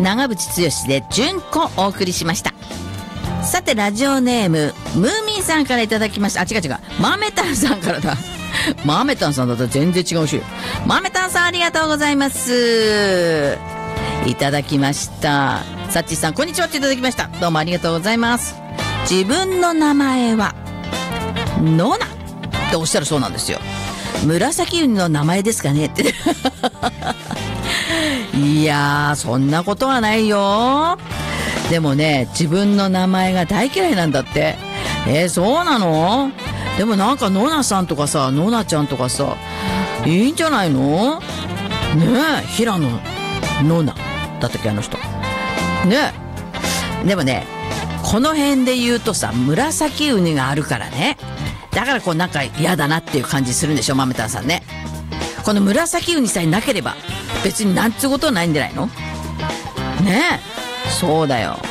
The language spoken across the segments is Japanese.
長渕剛で純子お送りしました。さてラジオネームムーミンさんからいただきました。違うマメタンさんからだ。マメタンさんだったら全然違うし。マメタンさんありがとうございます。いただきました。サッチーさんこんにちはっていただきました。どうもありがとうございます。自分の名前はノナっておっしゃるそうなんですよ。紫ウニの名前ですかねっていやーそんなことはないよ。でもね自分の名前が大嫌いなんだって。そうなの？でもなんかノナさんとかさノナちゃんとかさいいんじゃないの？ねえ平野ノナだったっけあの人ね。でもねこの辺で言うとさ紫ウニがあるからね、だからこうなんか嫌だなっていう感じするんでしょマメタンさんね。この紫ウニさえなければ別になんつうことはないんじゃないのねえ。そうだよ、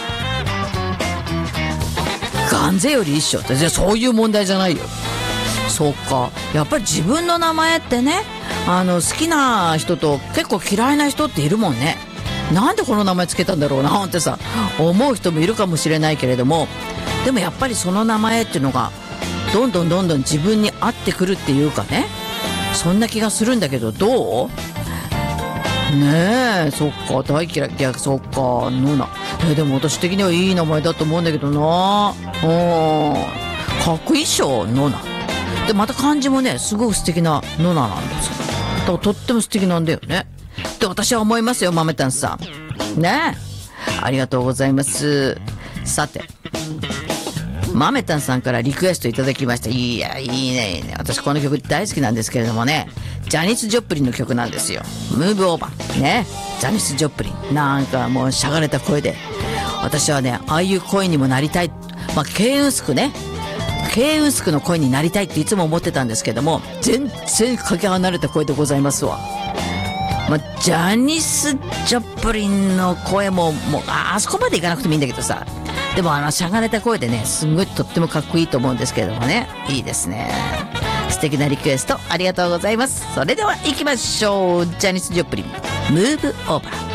ガンゼより一緒ってじゃそういう問題じゃないよ。そうか、やっぱり自分の名前ってね好きな人と結構嫌いな人っているもんね。なんでこの名前つけたんだろうなってさ思う人もいるかもしれないけれども、でもやっぱりその名前っていうのがどんどん自分に合ってくるっていうかね、そんな気がするんだけどどう？ねえそっか大嫌い。いやそっかノナ、でも私的にはいい名前だと思うんだけどな。かっこいいっしょノナで、また漢字もねすごい素敵なノナなんですよ。だからとっても素敵なんだよねって私は思いますよマメタンさんね。ありがとうございます。さてマメタンさんからリクエストいただきました。いやいいねいいね。私この曲大好きなんですけれどもね、ジャニス・ジョプリンの曲なんですよ。ムーブオーバーね。ジャニス・ジョプリンなんかもうしゃがれた声で、私はねああいう声にもなりたい。ケイウンスクね、ケイウンスクの声になりたいっていつも思ってたんですけども、全然かけ離れた声でございますわ。ジャニス・ジョプリンの声もあそこまでいかなくてもいいんだけどさ、でもしゃがれた声でねすんごいとってもかっこいいと思うんですけれどもね。いいですね。素敵なリクエストありがとうございます。それでは行きましょう。ジャニス・ジョプリンムーブオーバー。